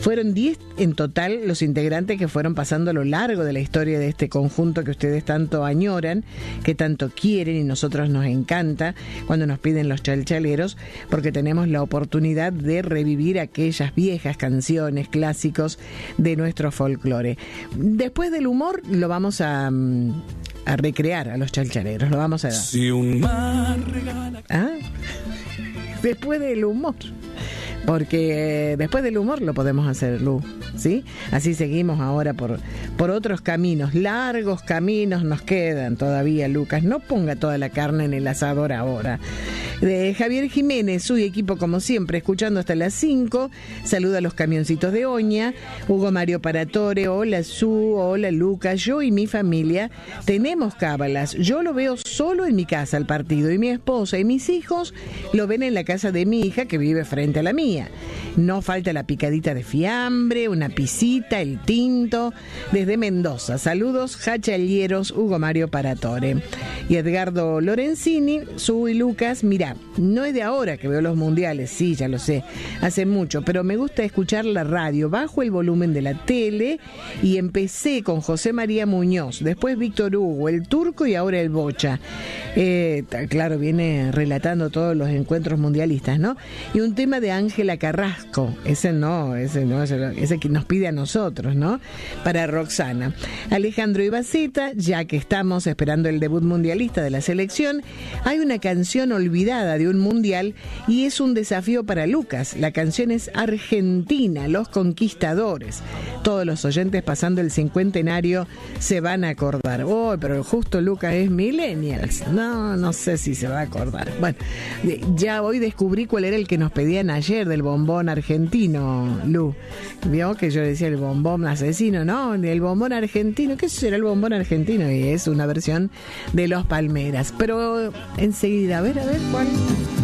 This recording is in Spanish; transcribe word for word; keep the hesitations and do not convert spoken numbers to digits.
Fueron diez en total los integrantes que fueron pasando a lo largo de la historia de este conjunto que ustedes tanto añoran, que tanto quieren, y nosotros nos encanta cuando nos piden los chalchaleros, porque tenemos la oportunidad de revivir aquellas viejas canciones, clásicos de nuestro folclore. Después del humor lo vamos a, a recrear a los chalchaleros, lo vamos a dar. Si un mar regala... ¿Ah? Después del humor, porque después del humor lo podemos hacer, Lu, ¿sí? Así seguimos ahora por, por otros caminos, largos caminos nos quedan todavía, Lucas, no ponga toda la carne en el asador ahora. De Javier Jiménez, su equipo como siempre, escuchando hasta las cinco, saluda a los camioncitos de Oña, Hugo Mario Paratore, hola Su, hola Lucas, yo y mi familia tenemos cábalas, yo lo veo solo en mi casa al partido, y mi esposa y mis hijos lo ven en la casa de mi hija que vive frente a la mía. No falta la picadita de fiambre, una pisita, el tinto, desde Mendoza. Saludos, jachalieros, Hugo Mario Paratore. Y Edgardo Lorenzini, Su y Lucas, mirá, no es de ahora que veo los mundiales, sí, ya lo sé, hace mucho, pero me gusta escuchar la radio, bajo el volumen de la tele, y empecé con José María Muñoz, después Víctor Hugo, el Turco y ahora el Bocha. Eh, claro, viene relatando todos los encuentros mundialistas, ¿no? Y un tema de Ángela Carrasco, ese no, ese no, ese, ese que nos pide a nosotros, ¿no? Para Roxana. Alejandro Ibaceta, ya que estamos esperando el debut mundialista de la selección, hay una canción olvidada de un mundial y es un desafío para Lucas. La canción es Argentina, Los Conquistadores. Todos los oyentes pasando el cincuentenario se van a acordar. Oh, pero justo Lucas es millennials. No, no sé si se va a acordar. Bueno, ya hoy descubrí cuál era el que nos pedían ayer del bombón argentino, Lu. Vio que yo decía el bombón asesino, ¿no? El bombón argentino, ¿qué será el bombón argentino? Y es una versión de Los Palmeras. Pero enseguida, a ver, a ver, ¿cuál?